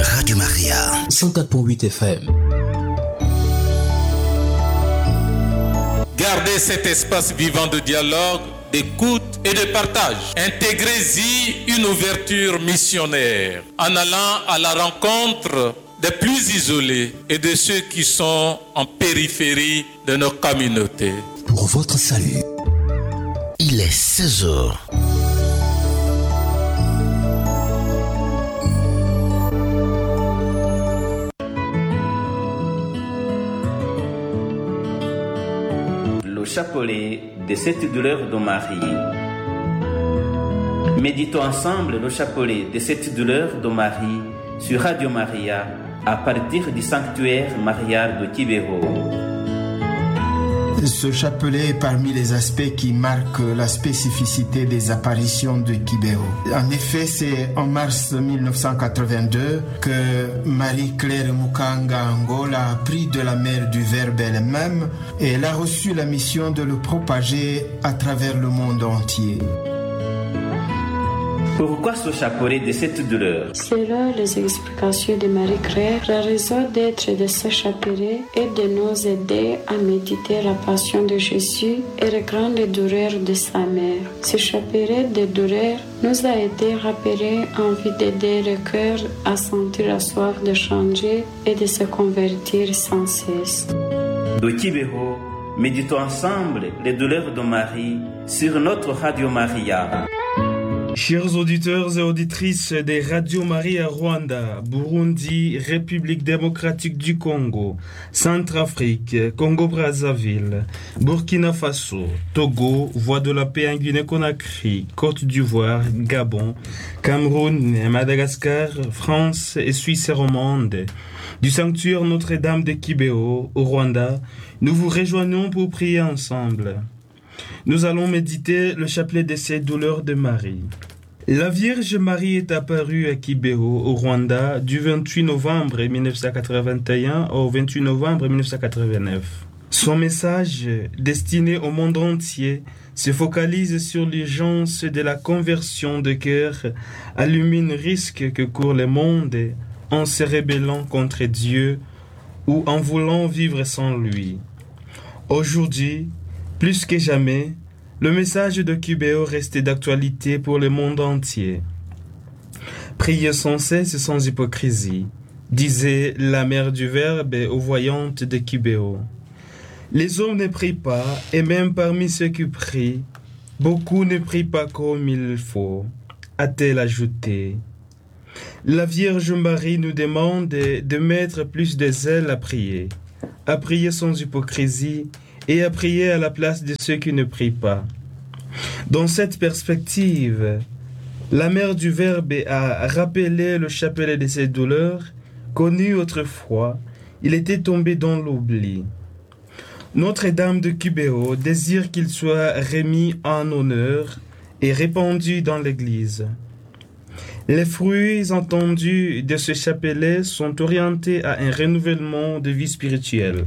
Radio Maria 104.8 FM. Gardez cet espace vivant de dialogue, d'écoute et de partage. Intégrez-y une ouverture missionnaire en allant à la rencontre des plus isolés et de ceux qui sont en périphérie de nos communautés. Pour votre salut, il est 16h. Le chapelet de cette douleur de Marie. Méditons ensemble le chapelet de cette douleur de Marie sur Radio Maria à partir du sanctuaire marial de Kibeho. Ce chapelet est parmi les aspects qui marquent la spécificité des apparitions de Kibeho. En effet, c'est en mars 1982 que Marie-Claire Mukanga Angola a appris de la mère du Verbe elle-même et elle a reçu la mission de le propager à travers le monde entier. Pourquoi ce chapelet de cette douleur? Selon les explications de Marie-Claire, la raison d'être de ce chapelet est de nous aider à méditer la passion de Jésus et les grandes douleurs de sa mère. Ce chapelet de douleurs nous a aidé à rappeler envie d'aider le cœur à sentir la soif de changer et de se convertir sans cesse. De Kibeho, méditons ensemble les douleurs de Marie sur notre Radio Maria. Chers auditeurs et auditrices des Radio Maria Rwanda, Burundi, République démocratique du Congo, Centrafrique, Congo-Brazzaville, Burkina Faso, Togo, Voix de la paix en Guinée-Conakry, Côte d'Ivoire, Gabon, Cameroun, Madagascar, France et Suisse romande, du sanctuaire Notre-Dame de Kibeho au Rwanda, nous vous rejoignons pour prier ensemble. Nous allons méditer le chapelet de ces douleurs de Marie. La Vierge Marie est apparue à Kibeho, au Rwanda, du 28 novembre 1981 au 28 novembre 1989. Son message, destiné au monde entier, se focalise sur l'urgence de la conversion de cœur, illumine le risque que court le monde en se rébellant contre Dieu ou en voulant vivre sans lui. Aujourd'hui, plus que jamais, le message de Kibeho reste d'actualité pour le monde entier. Priez sans cesse, sans hypocrisie, disait la mère du Verbe aux voyantes de Kibeho. Les hommes ne prient pas, et même parmi ceux qui prient, beaucoup ne prient pas comme il faut, a-t-elle ajouté. La Vierge Marie nous demande de mettre plus de zèle à prier sans hypocrisie, et à prier à la place de ceux qui ne prient pas. Dans cette perspective, la mère du Verbe a rappelé le chapelet de ses douleurs, connu autrefois, il était tombé dans l'oubli. Notre-Dame de Kibeho désire qu'il soit remis en honneur et répandu dans l'Église. Les fruits entendus de ce chapelet sont orientés à un renouvellement de vie spirituelle.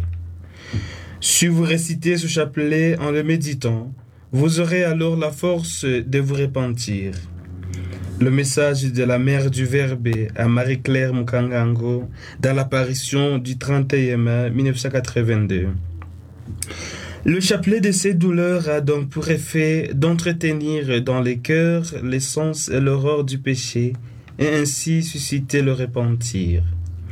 Si vous récitez ce chapelet en le méditant, vous aurez alors la force de vous repentir. Le message de la mère du Verbe à Marie-Claire Mukangango dans l'apparition du 31 mai 1982. Le chapelet de ces douleurs a donc pour effet d'entretenir dans les cœurs l'essence et l'horreur du péché et ainsi susciter le repentir.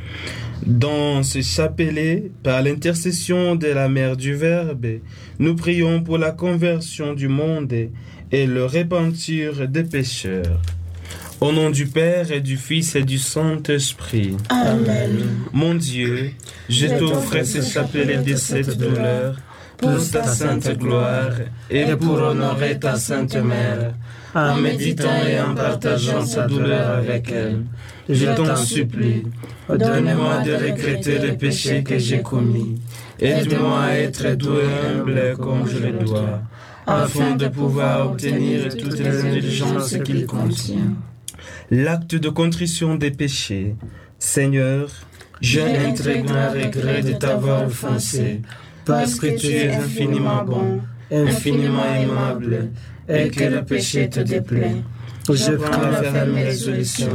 Dans ce chapelet, par l'intercession de la mère du Verbe, nous prions pour la conversion du monde et le repentir des pécheurs. Au nom du Père et du Fils et du Saint-Esprit. Amen. Mon Dieu, je t'offre ce chapelet de cette douleur pour ta sainte gloire et pour honorer ta sainte mère, en méditant et en partageant sa douleur avec elle. Je t'en supplie, donne-moi de regretter les péchés que j'ai commis. Aide-moi à être doux et humble comme je le dois, afin de pouvoir obtenir toutes les indulgences qu'il contient. L'acte de contrition des péchés. Seigneur, j'ai un très grand regret de t'avoir offensé, parce que tu es infiniment bon, infiniment aimable, et que le péché te déplaît. Je prends la ferme résolution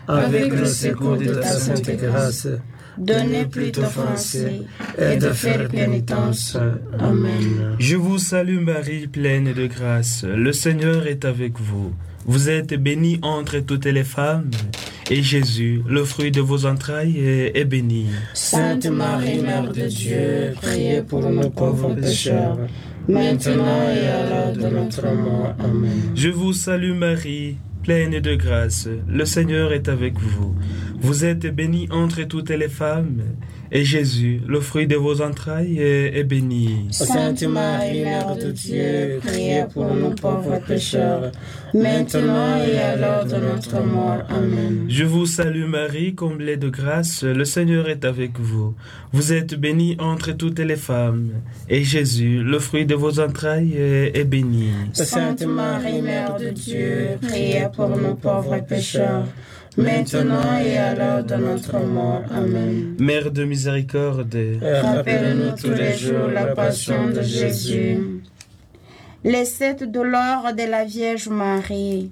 avec le secours de ta sainte grâce, de ne plus t'offenser et de faire pénitence. Amen. Je vous salue Marie, pleine de grâce. Le Seigneur est avec vous. Vous êtes bénie entre toutes les femmes, et Jésus, le fruit de vos entrailles, est béni. Sainte Marie, Mère de Dieu, priez pour nous pauvres pécheurs, maintenant et à l'heure de notre mort. Amen. Je vous salue Marie, pleine de grâce. Le Seigneur est avec vous. Vous êtes bénie entre toutes les femmes, et Jésus, le fruit de vos entrailles, est béni. Sainte Marie, Mère de Dieu, priez pour nous pauvres pécheurs, maintenant et à l'heure de notre mort. Amen. Je vous salue Marie, comblée de grâce, le Seigneur est avec vous. Vous êtes bénie entre toutes les femmes, et Jésus, le fruit de vos entrailles, est béni. Sainte Marie, Mère de Dieu, priez pour nous pauvres pécheurs, maintenant et à l'heure de notre mort. Amen. Mère de miséricorde, rappelle-nous tous les jours la passion de Jésus. Les 7 douleurs de la Vierge Marie.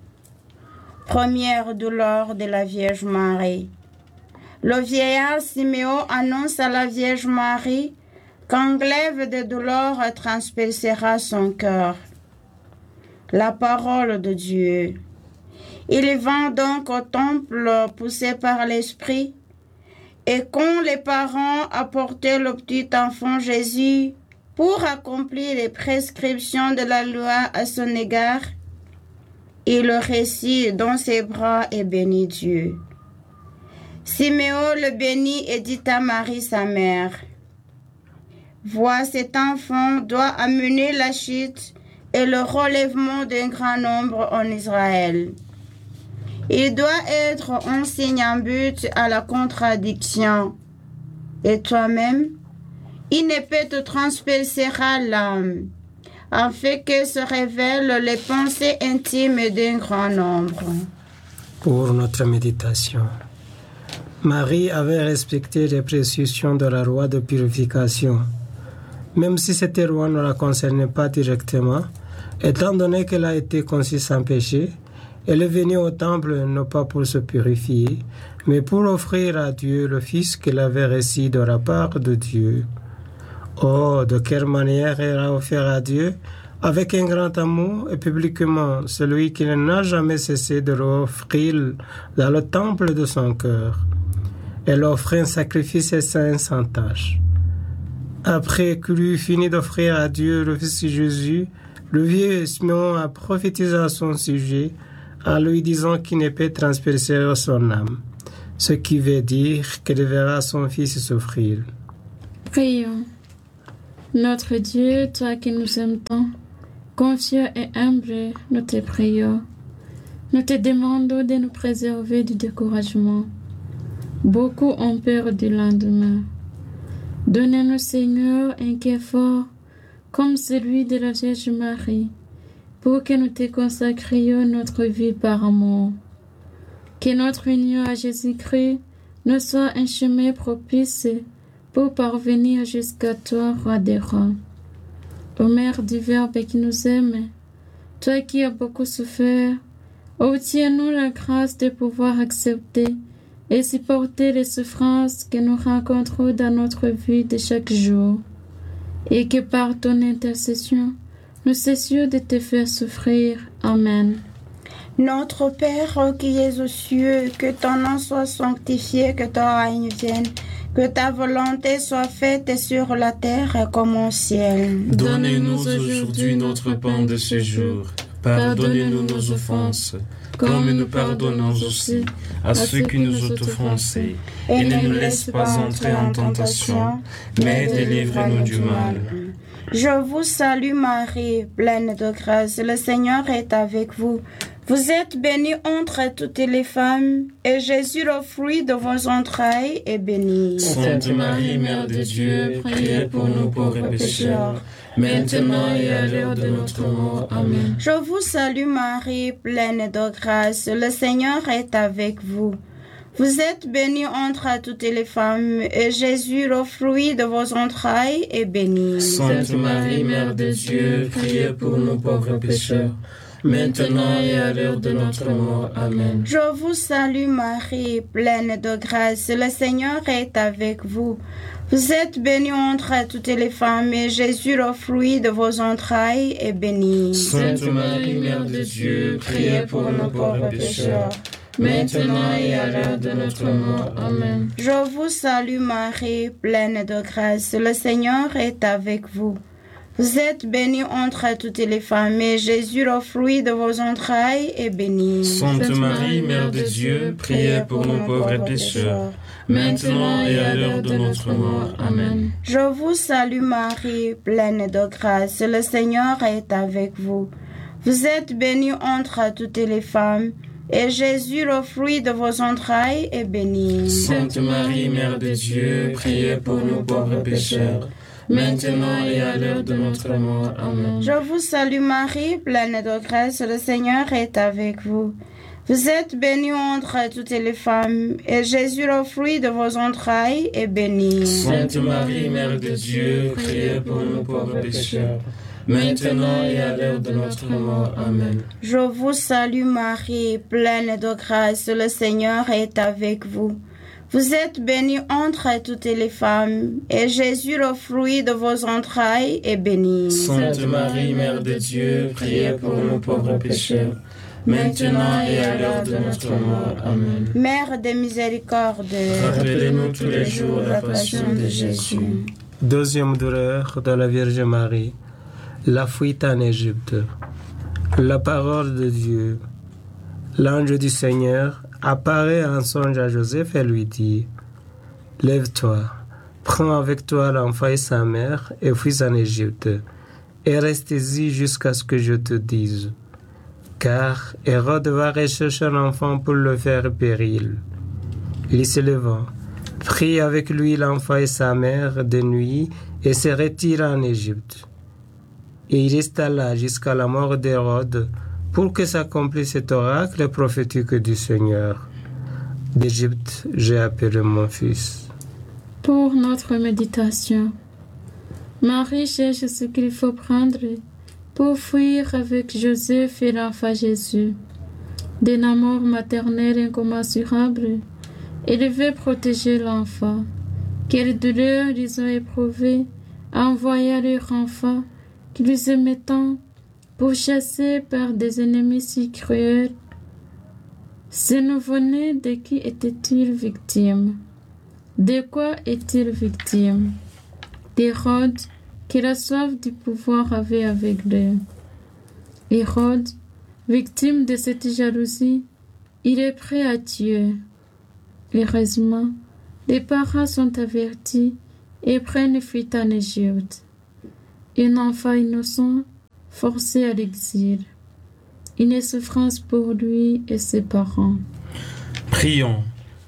Première douleur de la Vierge Marie. Le vieillard Siméon annonce à la Vierge Marie qu'un glaive de douleur transpercera son cœur. La parole de Dieu. Il vint donc au temple poussé par l'Esprit, et quand les parents apportaient le petit enfant Jésus pour accomplir les prescriptions de la loi à son égard, il le récit dans ses bras et bénit Dieu. Siméon le bénit et dit à Marie sa mère, « Vois, cet enfant doit amener la chute et le relèvement d'un grand nombre en Israël. Il doit être un signe en but à la contradiction. Et toi-même, une épée te transpercera l'âme, afin que se révèlent les pensées intimes d'un grand nombre. » Pour notre méditation. Marie avait respecté les prescriptions de la loi de purification, même si cette loi ne la concernait pas directement, étant donné qu'elle a été conçue sans péché. Elle est venue au temple non pas pour se purifier, mais pour offrir à Dieu le Fils qu'elle avait reçu de la part de Dieu. Oh, de quelle manière elle a offert à Dieu, avec un grand amour et publiquement, celui qui n'a jamais cessé de l'offrir dans le temple de son cœur. Elle offre un sacrifice saint sans tache. Après qu'il eut fini d'offrir à Dieu le Fils Jésus, le vieux Siméon a prophétisé à son sujet, en lui disant qu'il ne peut transpercer son âme, ce qui veut dire qu'il verra son fils souffrir. Prions. Notre Dieu, toi qui nous aimes tant, confieux et humble, nous te prions. Nous te demandons de nous préserver du découragement. Beaucoup ont peur du lendemain. Donne-nous, Seigneur, un cœur fort, comme celui de la Vierge Marie, pour que nous te consacrions notre vie par amour. Que notre union à Jésus-Christ nous soit un chemin propice pour parvenir jusqu'à toi, Roi des rois. Ô Mère du Verbe qui nous aime, toi qui as beaucoup souffert, obtiens-nous la grâce de pouvoir accepter et supporter les souffrances que nous rencontrons dans notre vie de chaque jour, et que par ton intercession, nous cessions de te faire souffrir. Amen. Notre Père qui es aux cieux, que ton nom soit sanctifié, que ton règne vienne, que ta volonté soit faite sur la terre comme au ciel. Donnez-nous aujourd'hui notre pain de ce jour. Pardonnez-nous nos offenses, comme nous pardonnons aussi à ceux qui nous ont offensés. Et ne nous laisse pas entrer en tentation, mais délivre-nous du mal. Je vous salue Marie, pleine de grâce, le Seigneur est avec vous. Vous êtes bénie entre toutes les femmes, et Jésus, le fruit de vos entrailles, est béni. Sainte Marie, Mère de Dieu, priez pour nous pauvres pécheurs, maintenant et à l'heure de notre mort. Amen. Je vous salue Marie, pleine de grâce, le Seigneur est avec vous. Vous êtes bénie entre toutes les femmes, et Jésus, le fruit de vos entrailles, est béni. Sainte Marie, Mère de Dieu, priez pour nous pauvres pécheurs, maintenant et à l'heure de notre mort. Amen. Je vous salue Marie, pleine de grâce, le Seigneur est avec vous. Vous êtes bénie entre toutes les femmes, et Jésus, le fruit de vos entrailles, est béni. Sainte Marie, Mère de Dieu, priez pour nous pauvres pécheurs, maintenant et à l'heure de notre mort. Amen. Je vous salue Marie, pleine de grâce, le Seigneur est avec vous. Vous êtes bénie entre toutes les femmes, et Jésus, le fruit de vos entrailles, est béni. Sainte Marie, Mère de Dieu, priez pour nous pauvres pécheurs, maintenant et à l'heure de notre mort. Amen. Je vous salue Marie, pleine de grâce, le Seigneur est avec vous. Vous êtes bénie entre toutes les femmes, et Jésus, le fruit de vos entrailles, est béni. Sainte Marie, Mère de Dieu, priez pour nous pauvres pécheurs, maintenant et à l'heure de notre mort. Amen. Je vous salue Marie, pleine de grâce, le Seigneur est avec vous. Vous êtes bénie entre toutes les femmes, et Jésus, le fruit de vos entrailles, est béni. Sainte Marie, Mère de Dieu, priez pour nous pauvres pécheurs, maintenant et à l'heure de notre mort. Amen. Je vous salue Marie, pleine de grâce, le Seigneur est avec vous. Vous êtes bénie entre toutes les femmes, et Jésus, le fruit de vos entrailles, est béni. Sainte Marie, Mère de Dieu, priez pour nous pauvres pécheurs, maintenant et à l'heure de notre mort. Amen. Mère de miséricorde, rappelez-nous tous les jours la passion de Jésus. Deuxième douleur de la Vierge Marie, la fuite en Égypte. La parole de Dieu. L'ange du Seigneur apparaît en songe à Joseph et lui dit: Lève-toi, prends avec toi l'enfant et sa mère et fuis en Égypte, et restez-y jusqu'à ce que je te dise. Car Hérode va rechercher un enfant pour le faire périr. Il se levant, prit avec lui l'enfant et sa mère de nuit et se retira en Égypte. Et il resta là jusqu'à la mort d'Hérode, pour que s'accomplisse cet oracle prophétique du Seigneur. D'Égypte, j'ai appelé mon fils. Pour notre méditation, Marie cherche ce qu'il faut prendre pour fuir avec Joseph et l'enfant Jésus. D'un amour maternel incommensurable, elle veut protéger l'enfant. Quelle douleur ils ont éprouvé en voyant leur enfant qu'ils aimaient tant, pourchassé par des ennemis si cruels. Ce nouveau-né, de qui était-il victime? De quoi est-il victime? D'Hérode, qui la soif du pouvoir avait aveuglé. Hérode, victime de cette jalousie, il est prêt à tuer. Heureusement, les parents sont avertis et prennent fuite en Égypte. Un enfant innocent forcé à l'exil. Une souffrance pour lui et ses parents. Prions.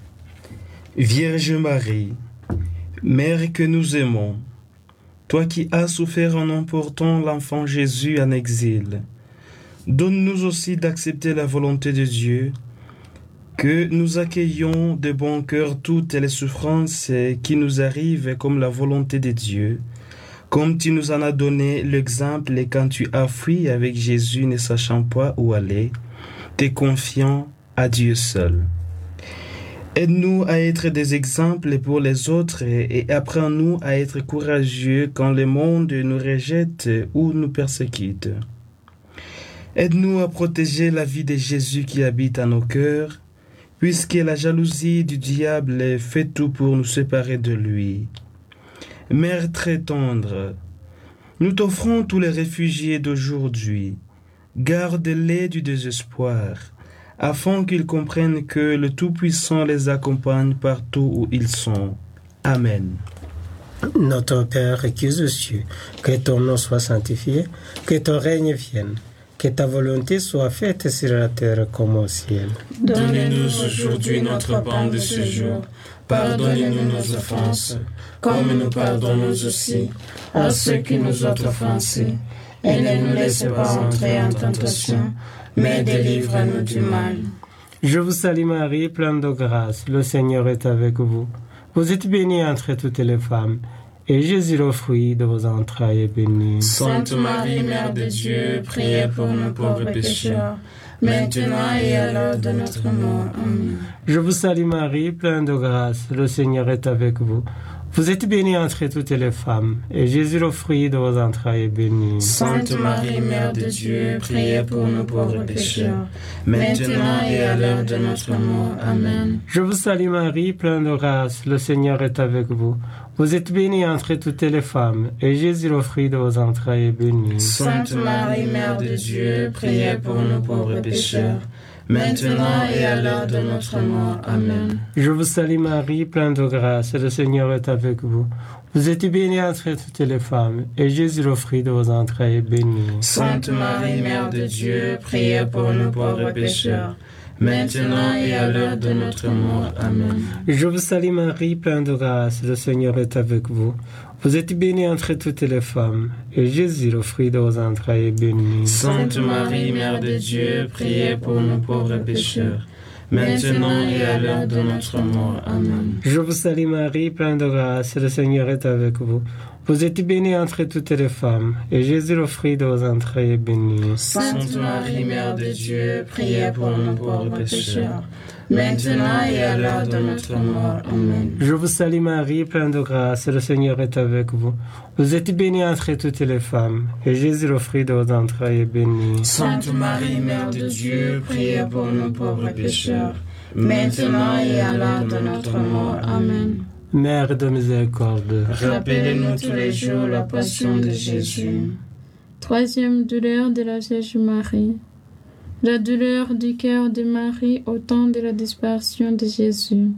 Vierge Marie, Mère que nous aimons, toi qui as souffert en emportant l'enfant Jésus en exil, donne-nous aussi d'accepter la volonté de Dieu, que nous accueillons de bon cœur toutes les souffrances qui nous arrivent comme la volonté de Dieu, comme tu nous en as donné l'exemple quand tu as fui avec Jésus ne sachant pas où aller, te confiant à Dieu seul. Aide-nous à être des exemples pour les autres et apprends-nous à être courageux quand le monde nous rejette ou nous persécute. Aide-nous à protéger la vie de Jésus qui habite en nos cœurs, puisque la jalousie du diable fait tout pour nous séparer de lui. Mère très tendre, nous t'offrons tous les réfugiés d'aujourd'hui. Garde-les du désespoir, afin qu'ils comprennent que le Tout-Puissant les accompagne partout où ils sont. Amen. Notre Père qui es aux cieux, que ton nom soit sanctifié, que ton règne vienne, que ta volonté soit faite sur la terre comme au ciel. Donnez-nous aujourd'hui notre pain de ce jour. Pardonnez-nous nos offenses, comme nous pardonnons aussi à ceux qui nous ont offensés. Et ne nous laisse pas entrer en tentation, mais délivre-nous du mal. Je vous salue Marie, pleine de grâce, le Seigneur est avec vous. Vous êtes bénie entre toutes les femmes, et Jésus, le fruit de vos entrailles, est béni. Sainte Marie, Mère de Dieu, priez pour nous pauvres pécheurs, maintenant et à l'heure de notre mort. Amen. Je vous salue Marie, pleine de grâce, le Seigneur est avec vous. Vous êtes bénie entre toutes les femmes, et Jésus, le fruit de vos entrailles, est béni. Sainte Marie, Mère de Dieu, priez pour nous pauvres pécheurs, maintenant et à l'heure de notre mort. Amen. Je vous salue Marie, pleine de grâce, le Seigneur est avec vous. Vous êtes bénie entre toutes les femmes, et Jésus, le fruit de vos entrailles, est béni. Sainte Marie, Mère de Dieu, priez pour nous pauvres pécheurs, maintenant et à l'heure de notre mort. Amen. Je vous salue Marie, pleine de grâce, le Seigneur est avec vous. Vous êtes bénie entre toutes les femmes, et Jésus, le fruit de vos entrailles, est béni. Sainte Marie, Mère de Dieu, priez pour nous pauvres pécheurs, maintenant et à l'heure de notre mort. Amen. Je vous salue Marie, pleine de grâce, le Seigneur est avec vous. Vous êtes bénie entre toutes les femmes, et Jésus, le fruit de vos entrailles, est béni. Sainte Marie, Mère de Dieu, priez pour nous pauvres pécheurs, maintenant et à l'heure de notre mort. Amen. Je vous salue Marie, pleine de grâce, le Seigneur est avec vous. Vous êtes bénie entre toutes les femmes, et Jésus, le fruit de vos entrailles, est béni. Sainte Marie, Mère de Dieu, priez pour nous pauvres pécheurs, maintenant et à l'heure de notre mort. Amen. Je vous salue Marie, pleine de grâce, le Seigneur est avec vous. Vous êtes bénie entre toutes les femmes, et Jésus, le fruit de vos entrailles, est béni. Sainte Marie, Mère de Dieu, priez pour nous pauvres pécheurs, maintenant et à l'heure de notre mort. Amen. Mère de miséricorde, rappelez-nous tous les jours la passion de Jésus. Troisième douleur de la Vierge Marie. La douleur du cœur de Marie au temps de la disparition de Jésus.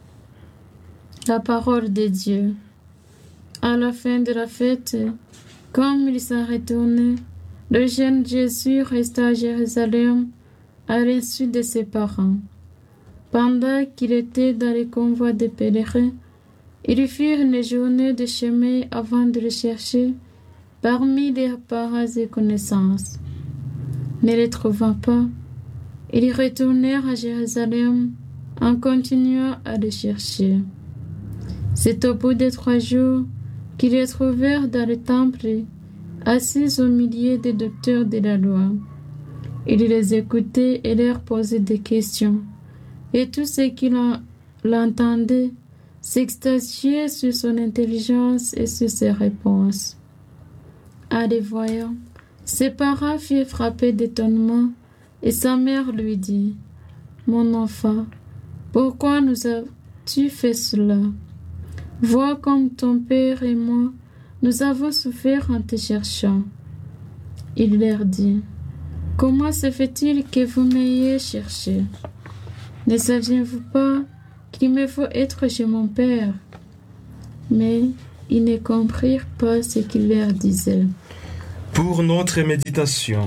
La parole de Dieu. À la fin de la fête, comme il s'en retournait, le jeune Jésus resta à Jérusalem à l'insu de ses parents. Pendant qu'il était dans les convois des pèlerins, ils firent une journée de chemin avant de le chercher parmi les parents et connaissances. Ne les trouvant pas, ils retournèrent à Jérusalem en continuant à le chercher. C'est au bout de 3 jours qu'ils les trouvèrent dans le temple, assis au milieu des docteurs de la loi. Ils les écoutaient et leur posaient des questions, et tous ceux qui l'entendaient s'extasiaient sur son intelligence et sur ses réponses. En les voyant, ses parents furent frappés d'étonnement, et sa mère lui dit : « Mon enfant, pourquoi nous as-tu fait cela ? Vois comme ton père et moi, nous avons souffert en te cherchant. » Il leur dit : « Comment se fait-il que vous m'ayez cherché ? Ne saviez-vous pas qu'il me faut être chez mon père ? » Mais ils ne comprirent pas ce qu'il leur disait. Pour notre méditation,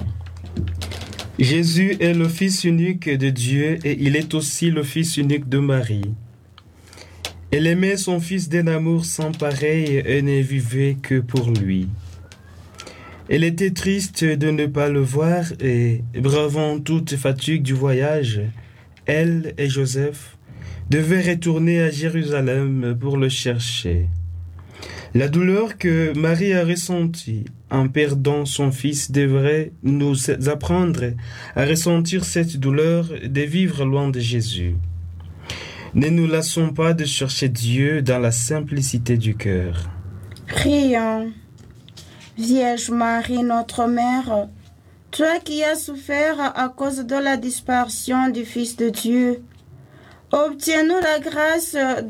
Jésus est le Fils unique de Dieu et il est aussi le Fils unique de Marie. Elle aimait son Fils d'un amour sans pareil et ne vivait que pour lui. Elle était triste de ne pas le voir et, bravant toute fatigue du voyage, elle et Joseph devaient retourner à Jérusalem pour le chercher. La douleur que Marie a ressentie en perdant son fils devrait nous apprendre à ressentir cette douleur de vivre loin de Jésus. Ne nous lassons pas de chercher Dieu dans la simplicité du cœur. Prions. Vierge Marie, notre Mère, toi qui as souffert à cause de la disparition du Fils de Dieu, obtiens-nous la grâce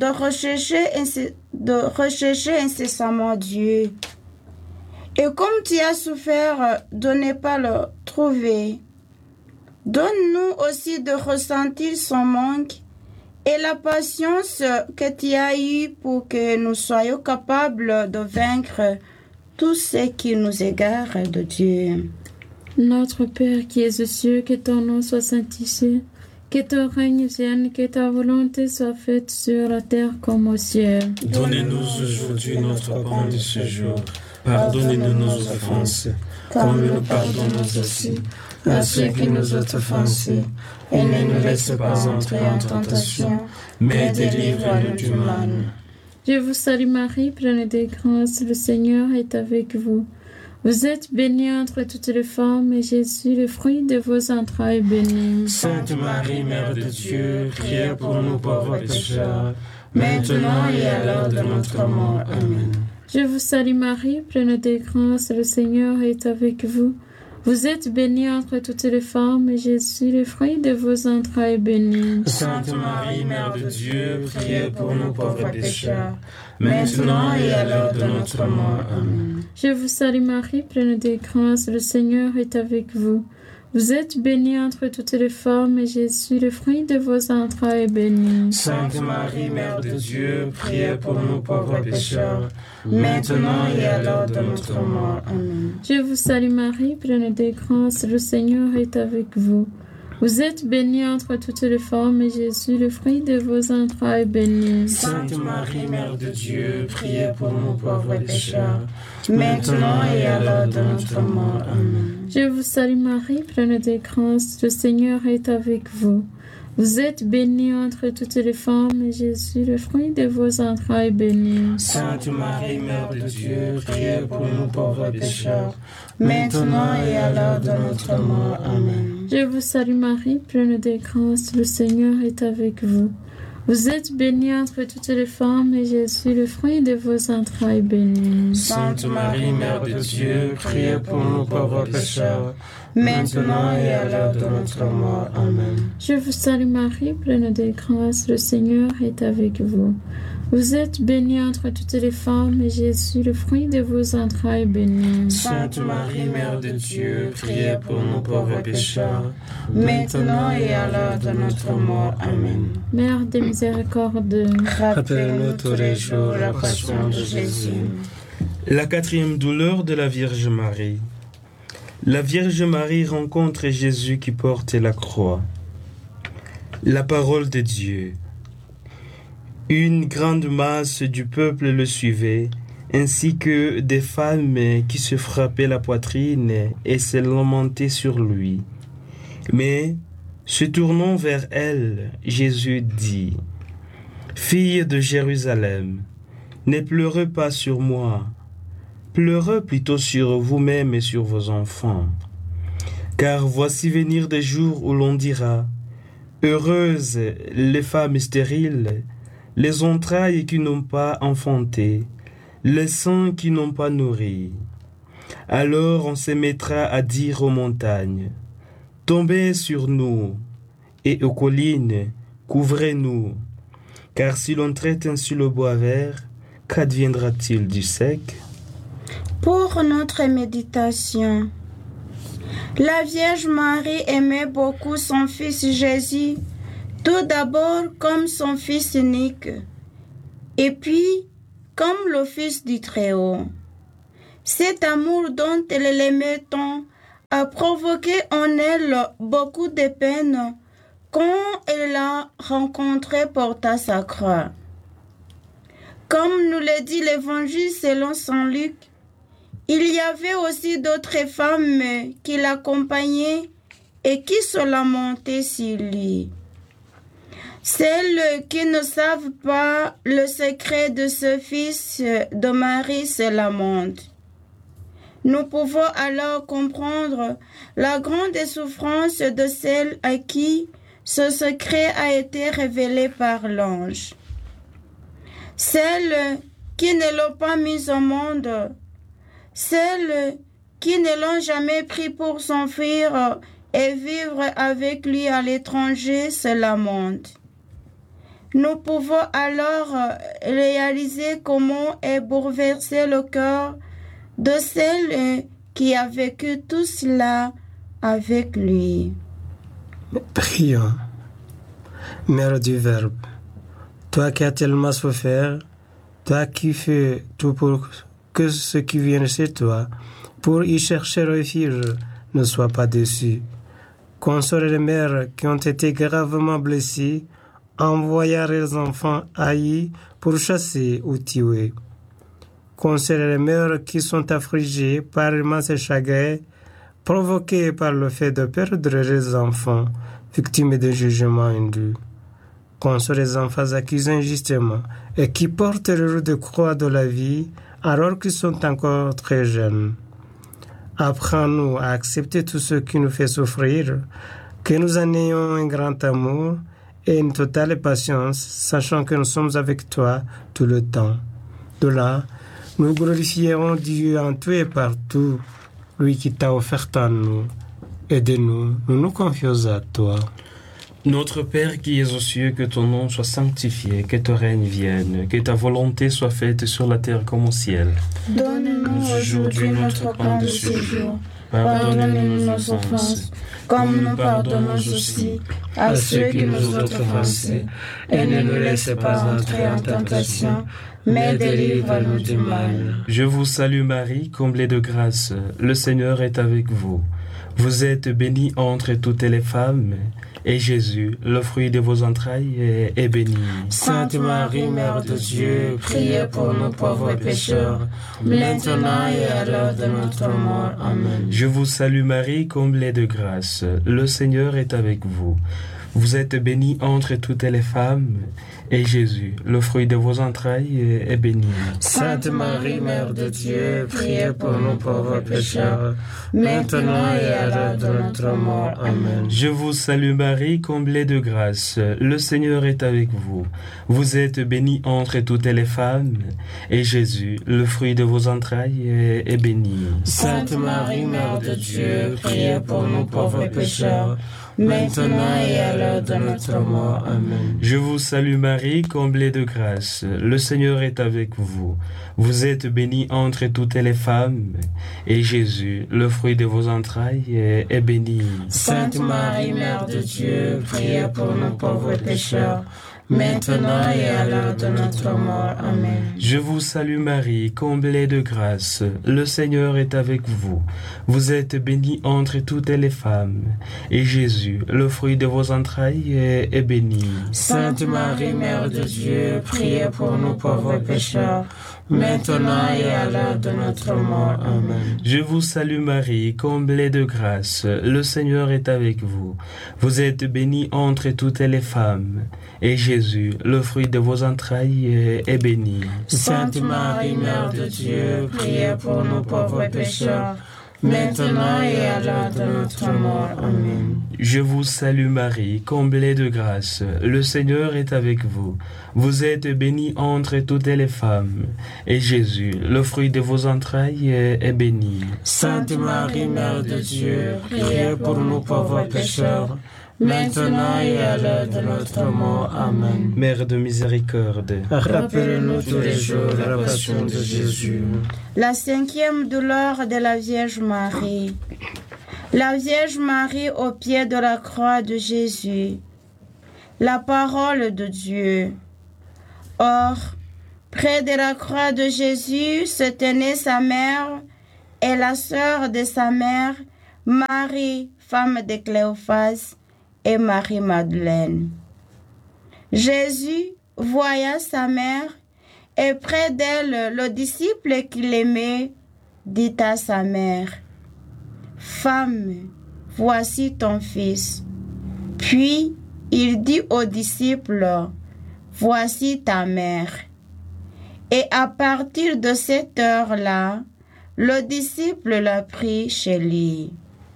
de rechercher incessamment Dieu. Et comme tu as souffert de ne pas le trouver, donne-nous aussi de ressentir son manque et la patience que tu as eue pour que nous soyons capables de vaincre tout ce qui nous égare de Dieu. Notre Père qui es aux cieux, que ton nom soit sanctifié, que ton règne vienne, que ta volonté soit faite sur la terre comme au ciel. Donnez-nous aujourd'hui notre pain de ce jour. Pardonnez-nous nos offenses, comme nous pardonnons aussi à ceux qui nous ont offensés. Et ne nous laisse pas entrer en tentation, mais délivre-nous du mal. Je vous salue Marie, pleine de grâce, le Seigneur est avec vous. Vous êtes bénie entre toutes les femmes, et Jésus, le fruit de vos entrailles, est béni. Sainte Marie, Mère de Dieu, priez pour nous pauvres pécheurs, maintenant et à l'heure de notre mort. Amen. Je vous salue Marie, pleine de grâce, le Seigneur est avec vous. Vous êtes bénie entre toutes les femmes, et Jésus, le fruit de vos entrailles, est béni. Sainte Marie, Mère de Dieu, priez pour nous pauvres pécheurs, maintenant et à l'heure de notre mort. Amen. Je vous salue Marie, pleine de grâce, le Seigneur est avec vous. Vous êtes bénie entre toutes les femmes, et Jésus, le fruit de vos entrailles, est béni. Sainte Marie, Mère de Dieu, priez pour nous pauvres pécheurs, maintenant et à l'heure de notre mort. Amen. Je vous salue Marie, pleine de grâce, le Seigneur est avec vous. Vous êtes bénie entre toutes les femmes, et Jésus, le fruit de vos entrailles, est béni. Sainte Marie, Mère de Dieu, priez pour nous pauvres pécheurs, maintenant et à l'heure de notre mort. Amen. Je vous salue Marie, pleine de grâce, le Seigneur est avec vous. Vous êtes bénie entre toutes les femmes, et Jésus, le fruit de vos entrailles, est béni. Sainte Marie, Mère de Dieu, priez pour nous pauvres pécheurs, maintenant et à l'heure de notre mort. Amen. Je vous salue Marie, pleine de grâce, le Seigneur est avec vous. Vous êtes bénie entre toutes les femmes, et Jésus, le fruit de vos entrailles, est béni. Sainte Marie, Mère de Dieu, priez pour nous pauvres pécheurs, maintenant et à l'heure de notre mort. Amen. Je vous salue Marie, pleine de grâce, le Seigneur est avec vous. Vous êtes bénie entre toutes les femmes, et Jésus, le fruit de vos entrailles, est béni. Sainte Marie, Mère de Dieu, priez pour nous pauvres pécheurs, maintenant et à l'heure de notre mort. Amen. Mère de miséricorde, rappelle-nous tous les jours la passion de Jésus. La quatrième douleur de la Vierge Marie. La Vierge Marie rencontre Jésus qui porte la croix. La parole de Dieu. Une grande masse du peuple le suivait, ainsi que des femmes qui se frappaient la poitrine et se lamentaient sur lui. Mais, se tournant vers elle, Jésus dit : « Filles de Jérusalem, ne pleurez pas sur moi, pleurez plutôt sur vous-même et sur vos enfants. Car voici venir des jours où l'on dira : heureuses les femmes stériles, les entrailles qui n'ont pas enfanté, les seins qui n'ont pas nourri. Alors on se mettra à dire aux montagnes : tombez sur nous, et aux collines, couvrez-nous. Car si l'on traite ainsi le bois vert, qu'adviendra-t-il du sec ? Pour notre méditation, la Vierge Marie aimait beaucoup son fils Jésus, tout d'abord comme son fils unique, et puis comme le fils du Très-Haut. Cet amour dont elle l'aimait tant a provoqué en elle beaucoup de peine quand elle l'a rencontré portant sa croix. Comme nous le dit l'Évangile selon saint Luc, il y avait aussi d'autres femmes qui l'accompagnaient et qui se lamentaient sur lui. Celles qui ne savent pas le secret de ce fils de Marie se lamentent. Nous pouvons alors comprendre la grande souffrance de celle à qui ce secret a été révélé par l'ange. Celles qui ne l'ont pas mis au monde, celles qui ne l'ont jamais pris pour s'enfuir et vivre avec lui à l'étranger se lamentent. Nous pouvons alors réaliser comment est bouleversé le cœur de celle qui a vécu tout cela avec lui. Prions. Mère du Verbe, toi qui as tellement souffert, toi qui fais tout pour que ceux qui viennent chez toi, pour y chercher refuge, ne soient pas déçus. Console les mères qui ont été gravement blessées, envoya les enfants haïs pour chasser ou tuer. Console les mères qui sont affligées par immenses chagrins, provoqués par le fait de perdre les enfants, victimes de jugements indus. console les enfants accusés injustement et qui portent le lot de croix de la vie alors qu'ils sont encore très jeunes. Apprends-nous à accepter tout ce qui nous fait souffrir, que nous en ayons un grand amour et une totale patience, sachant que nous sommes avec toi tout le temps. De là, nous glorifierons Dieu en tout et partout, lui qui t'a offert en nous. Aide-nous, nous nous confions à toi. Notre Père qui es aux cieux, que ton nom soit sanctifié, que ton règne vienne, que ta volonté soit faite sur la terre comme au ciel. Donne-nous aujourd'hui notre pain de ce jour. Pardonne-nous nos offenses, comme nous pardonnons aussi à ceux qui nous ont offensés. Et ne nous laisse pas entrer en tentation, mais délivre-nous du mal. Je vous salue Marie, comblée de grâce, le Seigneur est avec vous. Vous êtes bénie entre toutes les femmes, et Jésus, le fruit de vos entrailles, est béni. Sainte Marie, Mère de Dieu, priez pour nous pauvres pécheurs, maintenant et à l'heure de notre mort. Amen. Je vous salue Marie, comblée de grâce, le Seigneur est avec vous. Vous êtes bénie entre toutes les femmes, et Jésus, le fruit de vos entrailles, est béni. Sainte Marie, Mère de Dieu, priez pour nous pauvres pécheurs, maintenant et à l'heure de notre mort. Amen. Je vous salue Marie, comblée de grâce, le Seigneur est avec vous. Vous êtes bénie entre toutes les femmes, et Jésus, le fruit de vos entrailles, est béni. Sainte Marie, Mère de Dieu, priez pour nous pauvres pécheurs, maintenant et à l'heure de notre mort. Amen. Je vous salue Marie, comblée de grâce, le Seigneur est avec vous. Vous êtes bénie entre toutes les femmes, et Jésus, le fruit de vos entrailles, est béni. Sainte Marie, Mère de Dieu, priez pour nous pauvres pécheurs, maintenant et à l'heure de notre mort. Amen. Je vous salue Marie, comblée de grâce, le Seigneur est avec vous. Vous êtes bénie entre toutes les femmes, et Jésus, le fruit de vos entrailles, est béni. Sainte Marie, Mère de Dieu, priez pour nous pauvres pécheurs, maintenant et à l'heure de notre mort. Amen. Je vous salue Marie, comblée de grâce, le Seigneur est avec vous. Vous êtes bénie entre toutes les femmes, et Jésus, le fruit de vos entrailles, est béni. Sainte Marie, Mère de Dieu, priez pour nous pauvres pécheurs, maintenant et à l'heure de notre mort. Amen. Je vous salue Marie, comblée de grâce, le Seigneur est avec vous. Vous êtes bénie entre toutes les femmes, et Jésus, le fruit de vos entrailles, est béni. Sainte Marie, Mère de Dieu, priez pour nous pauvres pécheurs, maintenant et à l'heure de notre mort. Amen. Mère de miséricorde, rappelle-nous tous les jours la passion de Jésus. La 5e douleur de la Vierge Marie. La Vierge Marie au pied de la croix de Jésus. La parole de Dieu. Or, près de la croix de Jésus se tenait sa mère et la sœur de sa mère, Marie, femme de Cléophas, et Marie-Madeleine. Jésus voya sa mère et près d'elle le disciple qu'il aimait dit à sa mère, « Femme, voici ton fils. » Puis il dit au disciple, « Voici ta mère. » Et à partir de cette heure-là, le disciple l'a pris chez lui.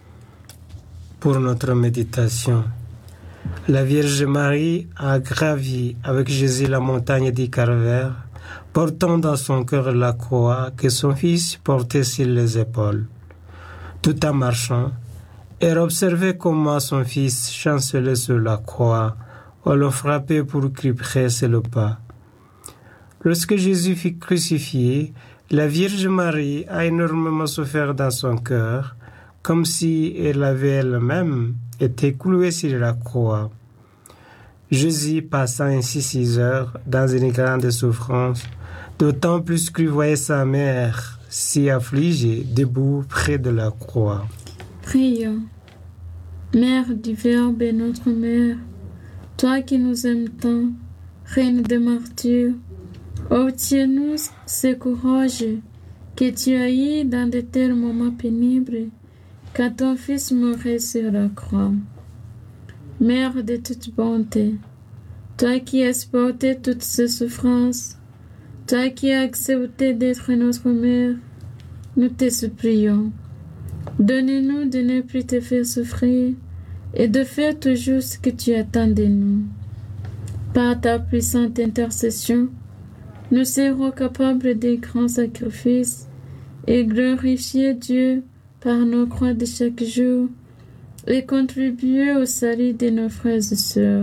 Pour notre méditation, la Vierge Marie a gravi avec Jésus la montagne du Calvaire, portant dans son cœur la croix que son fils portait sur les épaules. Tout en marchant, elle observait comment son fils chancelait sur la croix, on le frappait pour qu'il presse le pas. Lorsque Jésus fut crucifié, la Vierge Marie a énormément souffert dans son cœur, comme si elle avait elle-même été clouée sur la croix. Jésus passa ainsi 6 heures dans une grande souffrance, d'autant plus qu'il voyait sa mère si affligée, debout près de la croix. Prions. Mère du Verbe et notre Mère, toi qui nous aimes tant, Reine des martyrs, obtiens-nous ce courage que tu as eu dans de tels moments pénibles, quand ton Fils mourait sur la croix. Mère de toute bonté, toi qui as supporté toutes ces souffrances, toi qui as accepté d'être notre mère, nous te supplions. Donne-nous de ne plus te faire souffrir et de faire toujours ce que tu attends de nous. Par ta puissante intercession, nous serons capables des grands sacrifices et glorifier Dieu par nos croix de chaque jour et contribuer au salut de nos frères et sœurs.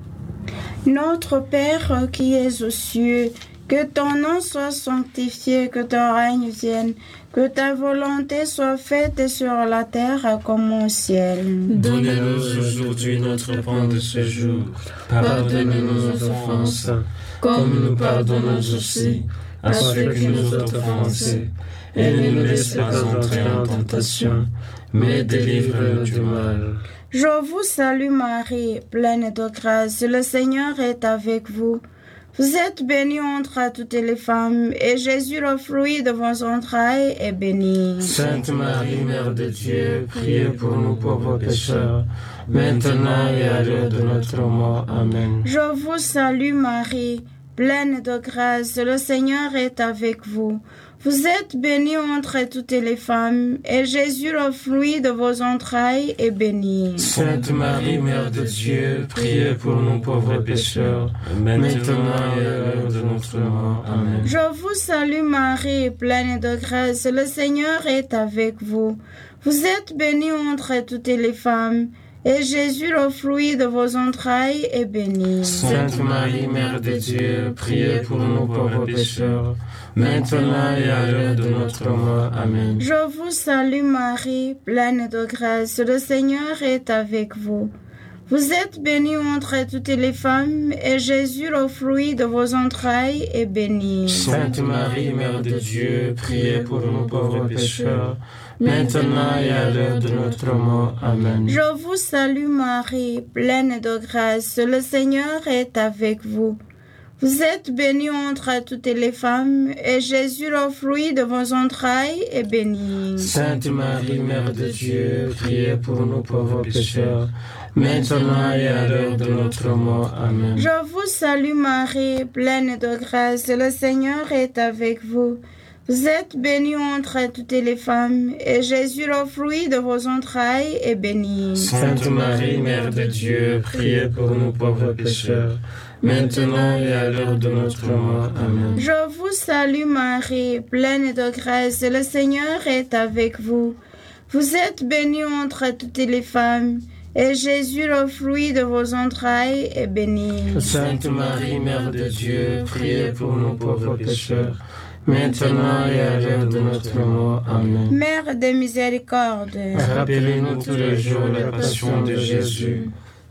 Notre Père qui es aux cieux, que ton nom soit sanctifié, que ton règne vienne, que ta volonté soit faite sur la terre comme au ciel. Donne-nous aujourd'hui notre pain de ce jour. Pardonne-nous nos offenses, comme nous pardonnons aussi à ceux qui nous ont offensés. Et ne nous laisse pas entrer en tentation, mais délivre-nous du mal. Je vous salue Marie, pleine de grâce, le Seigneur est avec vous. Vous êtes bénie entre toutes les femmes, et Jésus, le fruit de vos entrailles, est béni. Sainte Marie, Mère de Dieu, priez pour nous pauvres pécheurs, maintenant et à l'heure de notre mort. Amen. Je vous salue Marie, pleine de grâce, le Seigneur est avec vous. Vous êtes bénie entre toutes les femmes, et Jésus, le fruit de vos entrailles, est béni. Sainte Marie, Mère de Dieu, priez pour nous pauvres pécheurs, maintenant et à l'heure de notre mort. Amen. Je vous salue Marie, pleine de grâce, le Seigneur est avec vous. Vous êtes bénie entre toutes les femmes, et Jésus, le fruit de vos entrailles, est béni. Sainte Marie, Mère de Dieu, priez pour nous pauvres pécheurs, maintenant et à l'heure de notre mort. Amen. Je vous salue Marie, pleine de grâce, le Seigneur est avec vous. Vous êtes bénie entre toutes les femmes, et Jésus, le fruit de vos entrailles, est béni. Sainte Marie, Mère de Dieu, priez pour nous pauvres pécheurs, maintenant et à l'heure de notre mort. Amen. Je vous salue Marie, pleine de grâce, le Seigneur est avec vous. Vous êtes bénie entre toutes les femmes, et Jésus, le fruit de vos entrailles, est béni. Sainte Marie, Mère de Dieu, priez pour nous pauvres pécheurs, maintenant et à l'heure de notre mort. Amen. Je vous salue Marie, pleine de grâce, le Seigneur est avec vous. Vous êtes bénie entre toutes les femmes, et Jésus, le fruit de vos entrailles, est béni. Sainte Marie, Mère de Dieu, priez pour nous pauvres pécheurs, maintenant et à l'heure de notre mort. Amen. Je vous salue Marie, pleine de grâce, le Seigneur est avec vous. Vous êtes bénie entre toutes les femmes, et Jésus, le fruit de vos entrailles, est béni. Sainte Marie, Mère de Dieu, priez pour nous pauvres pécheurs, maintenant et à l'heure de notre mort. Amen. Mère de miséricorde, rappelez-nous tous les jours la passion de Jésus.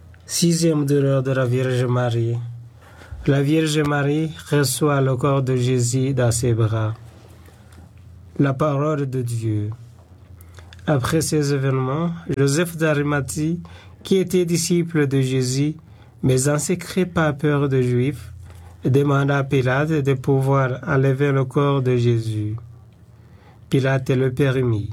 6e douleur de la Vierge Marie. La Vierge Marie reçoit le corps de Jésus dans ses bras. La parole de Dieu. Après ces événements, Joseph d'Arimathie, qui était disciple de Jésus, mais en secret par peur des Juifs, demanda à Pilate de pouvoir enlever le corps de Jésus. Pilate le permit.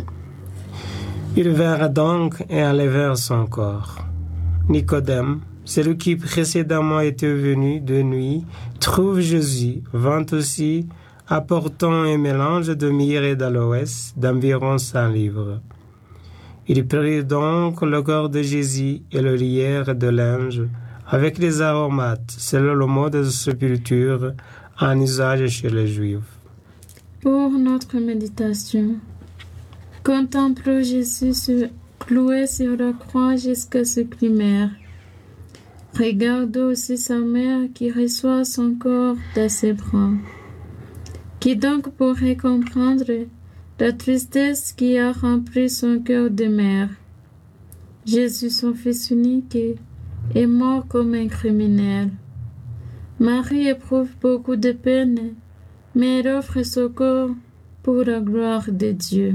Ils vinrent donc et enlevèrent son corps. Nicodème, celui qui précédemment était venu de nuit, trouve Jésus, vint aussi, apportant un mélange de myrrhe et d'aloès d'environ 100 livres. Ils prirent donc le corps de Jésus et le lièrent de linge, avec les aromates, selon le mode de sépulture en usage chez les Juifs. Pour notre méditation, contemplons Jésus cloué sur la croix jusqu'à ce primaire. Regardons aussi sa mère qui reçoit son corps dans ses bras. Qui donc pourrait comprendre la tristesse qui a rempli son cœur de mère? Jésus, son fils unique, est mort comme un criminel. Marie éprouve beaucoup de peine, mais elle offre son corps pour la gloire de Dieu.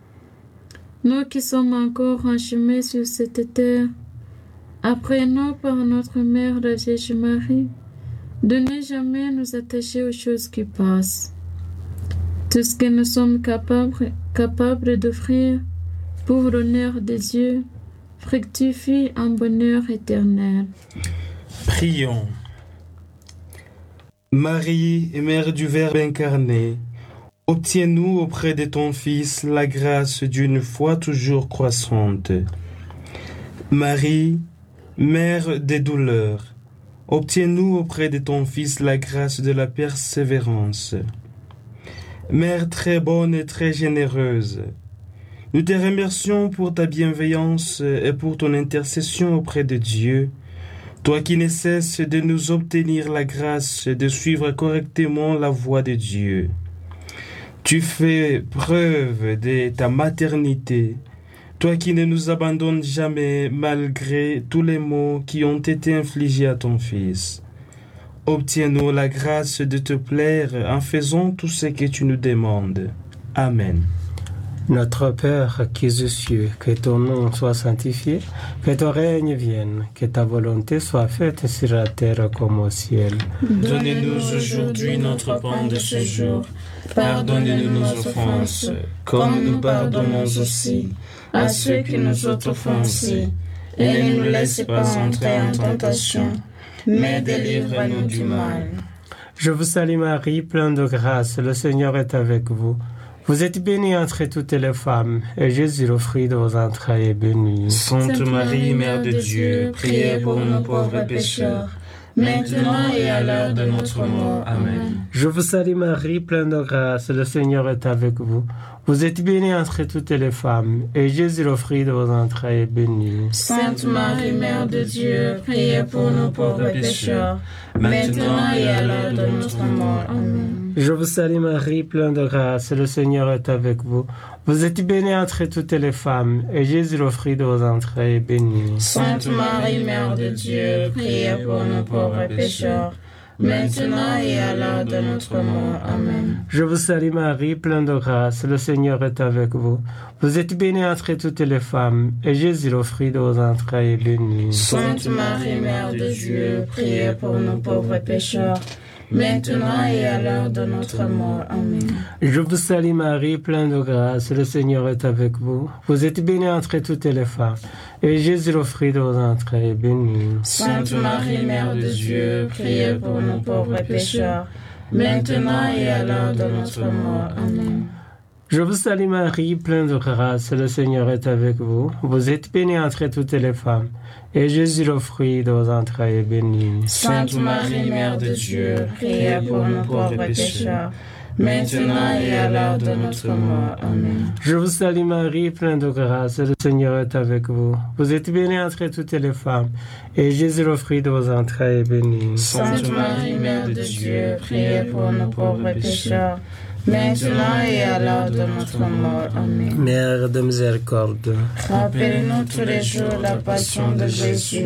Nous qui sommes encore en chemin sur cette terre, apprenons par notre Mère la Vierge Marie de ne jamais nous attacher aux choses qui passent. Tout ce que nous sommes capables d'offrir pour l'honneur de Dieu fructifie en bonheur éternel. Prions. Marie, Mère du Verbe incarné, obtiens-nous auprès de ton Fils la grâce d'une foi toujours croissante. Marie, Mère des douleurs, obtiens-nous auprès de ton Fils la grâce de la persévérance. Mère très bonne et très généreuse, nous te remercions pour ta bienveillance et pour ton intercession auprès de Dieu, toi qui ne cesses de nous obtenir la grâce de suivre correctement la voie de Dieu. Tu fais preuve de ta maternité, toi qui ne nous abandonnes jamais malgré tous les maux qui ont été infligés à ton Fils. Obtiens-nous la grâce de te plaire en faisant tout ce que tu nous demandes. Amen. Notre Père qui es aux cieux, que ton nom soit sanctifié, que ton règne vienne, que ta volonté soit faite sur la terre comme au ciel. Donnez-nous aujourd'hui notre pain de ce jour. Pardonnez-nous nos offenses, comme nous pardonnons aussi à ceux qui nous ont offensés. Et ne nous laissez pas entrer en tentation, mais délivre-nous du mal. Je vous salue Marie, pleine de grâce, le Seigneur est avec vous. Vous êtes bénie entre toutes les femmes, et Jésus, le fruit de vos entrailles, est béni. Sainte Marie, Mère de Dieu, priez pour nous pauvres pécheurs, maintenant et à l'heure de notre mort. Amen. Je vous salue Marie, pleine de grâce, le Seigneur est avec vous. Vous êtes bénie entre toutes les femmes, et Jésus, le fruit de vos entrailles, est béni. Sainte Marie, Mère de Dieu, priez pour nous pauvres pécheurs, maintenant et à l'heure de notre mort. Amen. Je vous salue Marie, pleine de grâce, le Seigneur est avec vous. Vous êtes bénie entre toutes les femmes, et Jésus, le fruit de vos entrailles, est béni. Sainte Marie, Mère de Dieu, priez pour nous pauvres pécheurs, maintenant et à l'heure de notre mort. Amen. Je vous salue Marie, pleine de grâce, le Seigneur est avec vous. Vous êtes bénie entre toutes les femmes, et Jésus, le fruit de vos entrailles, est béni. Sainte Marie, Mère de Dieu, priez pour nous pauvres pécheurs, maintenant et à l'heure de notre mort. Amen. Je vous salue Marie, pleine de grâce, le Seigneur est avec vous. Vous êtes bénie entre toutes les femmes, et Jésus, le fruit de vos entrailles, est béni. Sainte Marie, Mère de Dieu, priez pour nous pauvres pécheurs, maintenant et à l'heure de notre mort. Amen. Je vous salue Marie, pleine de grâce, le Seigneur est avec vous. Vous êtes bénie entre toutes les femmes, et Jésus, le fruit de vos entrailles, est béni. Sainte Marie, Mère de Dieu, priez pour nous pauvres pécheurs, maintenant et à l'heure de notre mort. Amen. Je vous salue Marie, pleine de grâce, le Seigneur est avec vous. Vous êtes bénie entre toutes les femmes, et Jésus, le fruit de vos entrailles, est béni. Sainte Marie, Mère de Dieu, priez pour nous pauvres pécheurs, maintenant et à l'heure de notre mort. Amen. Mère de miséricorde, rappelle-nous tous les jours la passion de Jésus.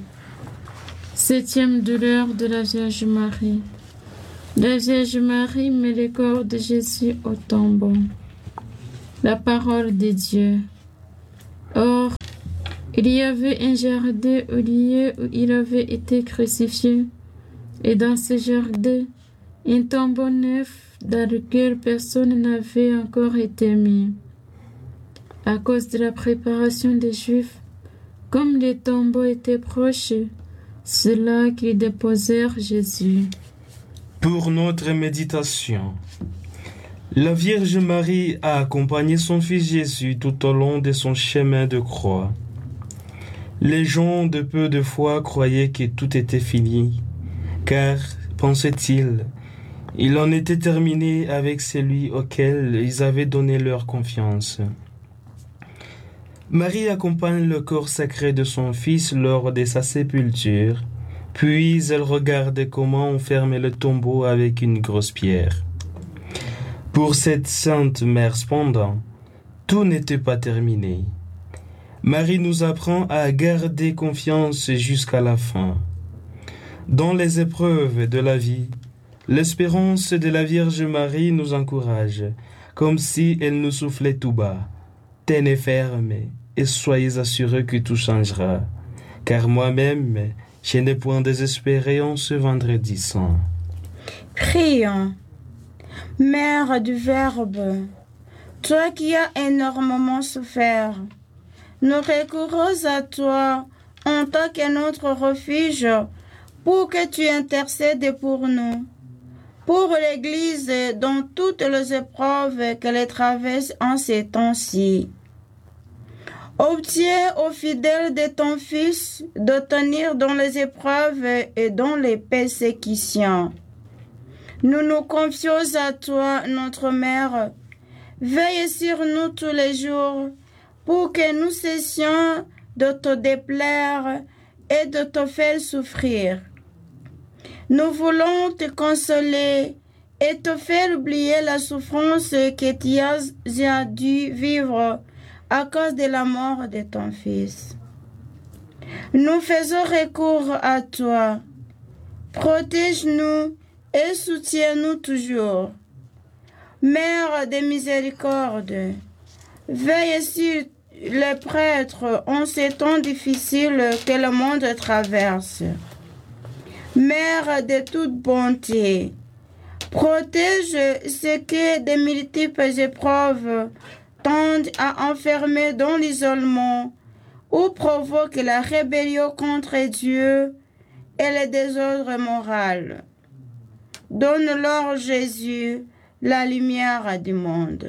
7e douleur de la Vierge Marie. La Vierge Marie met le corps de Jésus au tombeau. La parole de Dieu. Or, il y avait un jardin au lieu où il avait été crucifié, et dans ce jardin, un tombeau neuf dans lequel personne n'avait encore été mis. À cause de la préparation des Juifs, comme les tombeaux étaient proches, c'est là qu'ils déposèrent Jésus. Pour notre méditation, la Vierge Marie a accompagné son Fils Jésus tout au long de son chemin de croix. Les gens de peu de foi croyaient que tout était fini, car, pensaient-ils, il en était terminé avec celui auquel ils avaient donné leur confiance. Marie accompagne le corps sacré de son Fils lors de sa sépulture, puis elle regarde comment on ferme le tombeau avec une grosse pierre. Pour cette sainte mère cependant, tout n'était pas terminé. Marie nous apprend à garder confiance jusqu'à la fin. Dans les épreuves de la vie, l'espérance de la Vierge Marie nous encourage, comme si elle nous soufflait tout bas. Tenez ferme et soyez assurés que tout changera, car moi-même, je n'ai point désespéré en ce vendredi saint. Prions. Mère du Verbe, toi qui as énormément souffert, nous recourons à toi en tant que notre refuge pour que tu intercèdes pour nous, pour l'Église dans toutes les épreuves qu'elle traverse en ces temps-ci. Obtiens aux fidèles de ton Fils de tenir dans les épreuves et dans les persécutions. Nous nous confions à toi, notre Mère. Veille sur nous tous les jours pour que nous cessions de te déplaire et de te faire souffrir. Nous voulons te consoler et te faire oublier la souffrance que tu as dû vivre à cause de la mort de ton Fils. Nous faisons recours à toi. Protège-nous et soutiens-nous toujours. Mère de miséricorde, veille sur les prêtres en ces temps difficiles que le monde traverse. Mère de toute bonté, protège ceux que de multiples épreuves tendent à enfermer dans l'isolement ou provoquent la rébellion contre Dieu et le désordre moral. Donne-leur, Jésus, la lumière du monde.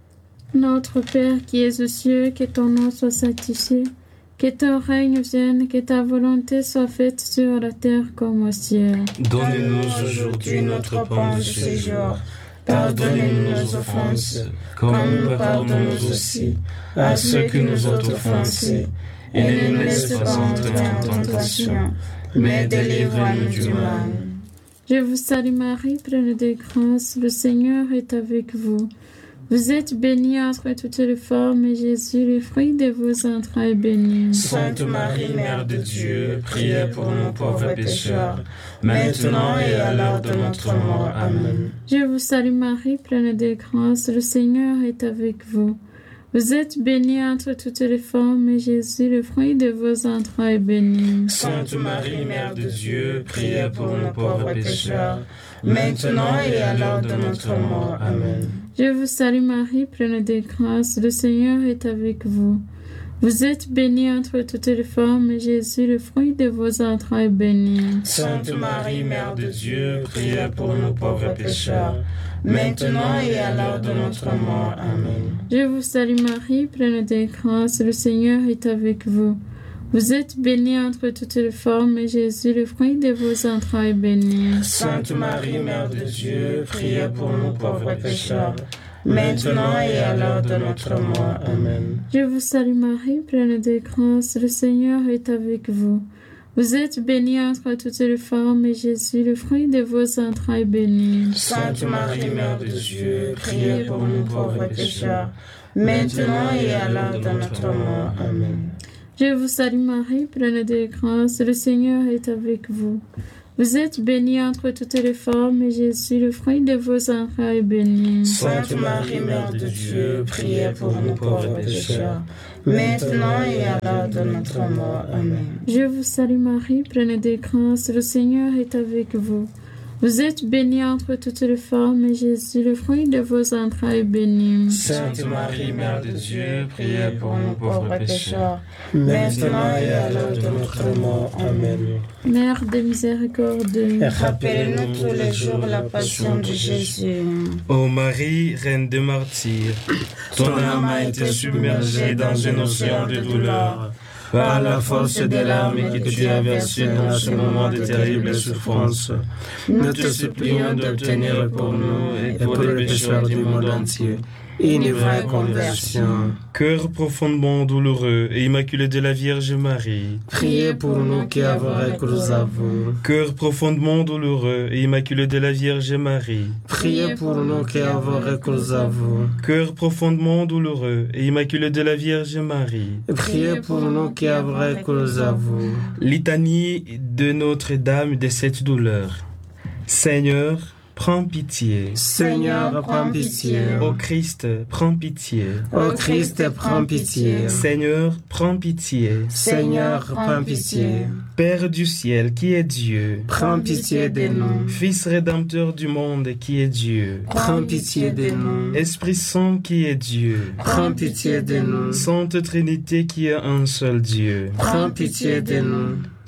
Notre Père qui es aux cieux, que ton nom soit sanctifié, que ton règne vienne, que ta volonté soit faite sur la terre comme au ciel. Donne-nous aujourd'hui notre pain de ce jour. Pardonnez-nous nos offenses, comme nous pardonnons aussi à ceux qui nous ont offensés. Et ne nous laisse pas entrer en tentation, mais délivre-nous du mal. Je vous salue Marie, pleine de grâce, le Seigneur est avec vous. Vous êtes bénie entre toutes les femmes, et Jésus, le fruit de vos entrailles, est béni. Sainte Marie, Mère de Dieu, priez pour nous pauvres pécheurs, maintenant et à l'heure de notre mort. Amen. Je vous salue Marie, pleine de grâce, le Seigneur est avec vous. Vous êtes bénie entre toutes les femmes, et Jésus, le fruit de vos entrailles, est béni. Sainte Marie, Mère de Dieu, priez pour nous pauvres pécheurs, maintenant et à l'heure de notre mort. Amen. Je vous salue Marie, pleine de grâce, le Seigneur est avec vous. Vous êtes bénie entre toutes les femmes, et Jésus, le fruit de vos entrailles, est béni. Sainte Marie, Mère de Dieu, priez pour nous pauvres pécheurs, maintenant et à l'heure de notre mort. Amen. Je vous salue Marie, pleine de grâce, le Seigneur est avec vous. Vous êtes bénie entre toutes les femmes, et Jésus, le fruit de vos entrailles, est béni. Sainte Marie, Mère de Dieu, priez pour nous pauvres pécheurs, maintenant et à l'heure de notre mort. Amen. Je vous salue Marie, pleine de grâce, le Seigneur est avec vous. Vous êtes bénie entre toutes les femmes, et Jésus, le fruit de vos entrailles, est béni. Sainte Marie, Mère de Dieu, priez pour nous pauvres pécheurs, maintenant et à l'heure de notre mort. Amen. Je vous salue Marie, pleine de grâce, le Seigneur est avec vous. Vous êtes bénie entre toutes les femmes, et Jésus, le fruit de vos entrailles, est béni. Sainte Marie, Mère de Dieu, priez pour nous pauvres pécheurs, maintenant et à l'heure de notre mort. Amen. Je vous salue Marie, pleine de grâce, le Seigneur est avec vous. Vous êtes bénie entre toutes les femmes, et Jésus, le fruit de vos entrailles, est béni. Sainte Marie, Mère de Dieu, priez pour nous pauvres pécheurs, maintenant et à l'heure de notre mort. Amen. Mère de miséricorde, rappelle-nous tous les jours la passion de Jésus. Ô Marie, Reine des martyrs, ton âme a été submergée dans une océan de douleur. Par la force des larmes que tu as versées dans ce moment de terrible souffrance, nous te supplions d'obtenir pour nous et pour les pécheurs du monde entier une vraie conversion. Cœur profondément douloureux et immaculé de la Vierge Marie, priez pour nous qui avons recours à vous. Cœur profondément douloureux et immaculé de la Vierge Marie, priez pour nous qui avons recours à vous. Cœur profondément douloureux et immaculé de la Vierge Marie, priez pour nous qui avons recours à vous. Litanie de Notre-Dame de cette douleur. Seigneur, prends pitié. Seigneur, prends pitié. Ô Christ, prends pitié. Ô Christ, prends pitié. Seigneur, prends pitié. Seigneur, prends pitié. Père du ciel, qui est Dieu, prends pitié de nous. Fils rédempteur du monde, qui est Dieu, prends pitié de nous. Esprit Saint, qui est Dieu, prends pitié de nous. Sainte Trinité, qui est un seul Dieu, prends pitié de nous.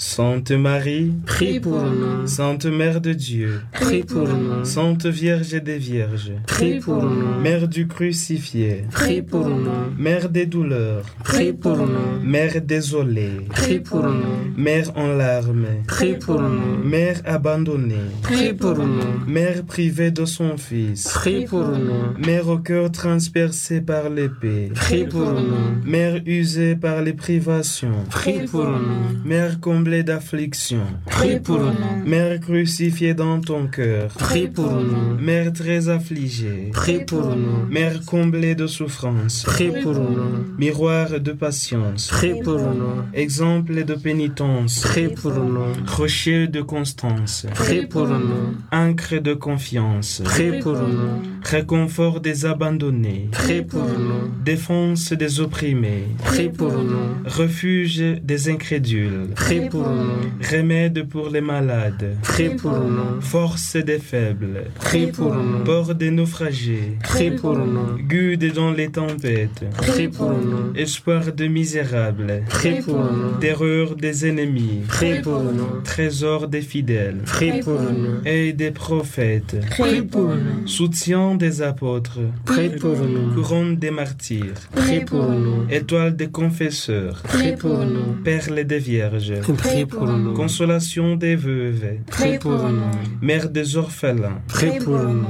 Sainte Marie, prie pour nous. Sainte Mère de Dieu, Prie pour nous. Sainte Vierge des Vierges, Prie pour nous. Mère du crucifié, Prie pour nous. Mère des douleurs, Prie pour nous. Mère désolée, Prie pour nous. Mère en larmes, Prie pour nous. Mère abandonnée, Prie pour nous. Mère privée de son Fils, Prie pour nous. Mère au cœur transpercé par l'épée, Prie pour nous. Mère usée par les privations, Prie pour nous. Mère comblée d'affliction, Prie pour nous. Mère crucifiée dans ton cœur, Prie pour nous. Mère très affligée, Prie pour nous. Mère comblée de souffrance, Prie pour nous. miroir de patience, Prie pour nous. exemple de pénitence, Prie pour nous. rocher de constance, Prie pour nous. ancre de confiance, Prie pour nous. réconfort des abandonnés, Prie pour nous. défense des opprimés, Prie pour nous. refuge des incrédules, Prie pour nous. remède pour les malades, Prie pour nous. force des faibles, Prie pour nous. port des naufragés, Prie pour nous. guide dans les tempêtes, Prie pour nous. espoir de misérables, Prie pour nous. terreur des ennemis, Prie pour nous. trésor des fidèles, Prie pour nous. aide des prophètes, Prie pour nous. soutien des apôtres, Prie pour nous. couronne des martyrs, Prie pour nous. étoile des confesseurs, Prie pour nous. perle des vierges, Prie pour nous. consolation des veuves, Prie pour nous. mère des orphelins, Prie pour nous.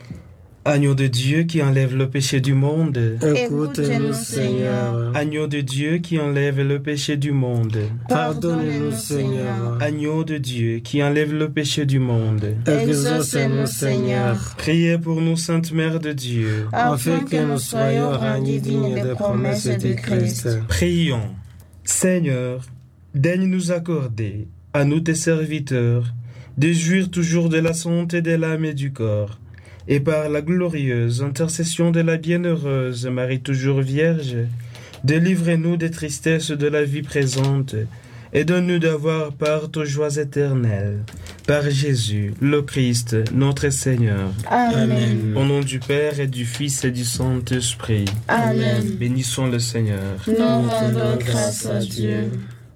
agneau de Dieu qui enlève le péché du monde, Écoute-nous, Seigneur. agneau de Dieu qui enlève le péché du monde, Pardonne-nous, Seigneur. agneau de Dieu qui enlève le péché du monde. Exauce-nous, Seigneur. Priez pour nous, Sainte Mère de Dieu. Afin que nous soyons rendus dignes des promesses de Christ. Prions. Seigneur, daigne nous accorder, à nous tes serviteurs, de jouir toujours de la santé de l'âme et du corps, et par la glorieuse intercession de la bienheureuse Marie toujours Vierge, délivrez-nous des tristesses de la vie présente, et donne-nous d'avoir part aux joies éternelles. Par Jésus, le Christ, notre Seigneur. Amen. Au nom du Père et du Fils et du Saint-Esprit. Amen. Bénissons le Seigneur. Nous rendons grâce à Dieu.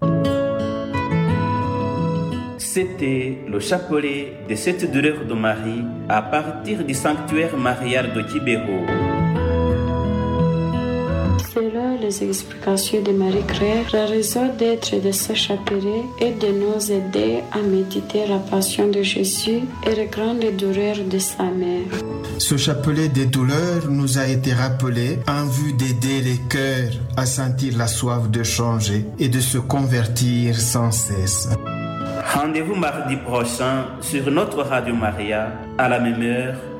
C'était le chapelet de cette douleur de Marie à partir du sanctuaire marial de Kibéro. Selon les explications de Marie Claire, la raison d'être de ce chapelet est de nous aider à méditer la passion de Jésus et les grandes douleurs de sa mère. Ce chapelet des douleurs nous a été rappelé en vue d'aider les cœurs à sentir la soif de changer et de se convertir sans cesse. Rendez-vous mardi prochain sur notre Radio Maria à la même heure